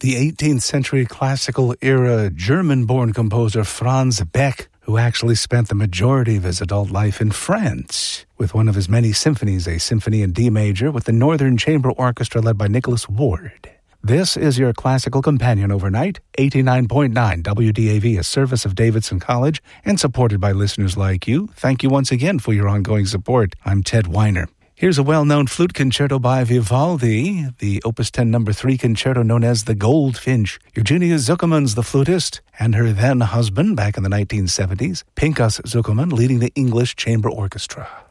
the 18th century classical era German-born composer Franz Beck, who actually spent the majority of his adult life in France with one of his many symphonies, a symphony in D major with the Northern Chamber Orchestra led by Nicholas Ward. This is your classical companion overnight, 89.9 WDAV, a service of Davidson College and supported by listeners like you. Thank you once again for your ongoing support. I'm Ted Weiner. Here's a well-known flute concerto by Vivaldi, the Opus 10 No. 3 concerto known as the Goldfinch. Eugenia Zuckerman's the flutist, and her then husband back in the 1970s, Pinchas Zuckerman, leading the English Chamber Orchestra.